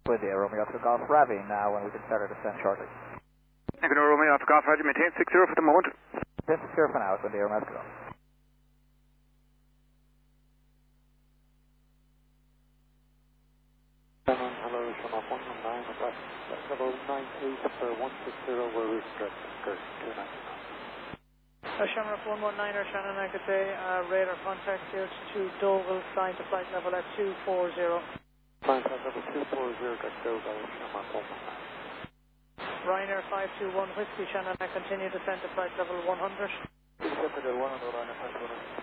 With the Romeo Alpha Golf Ravi now, and we can start our descent shortly. Echo Romeo Alpha Golf, Roger, maintain 60 for the moment. 60 for now, with the Romeo Alpha Golf. Hello, Shamrock 119, attack level 98 for 160, we're restrict, skirt 299. Shamrock 119, Shannon, I could say, radar contact here to Doval, flying to flight level at 240. Flight level 240, got Doval, Shamrock 119. Ryanair 521 Whiskey, Shannon, I continue descent to flight level 100. Pacific 100, Ryanair 521.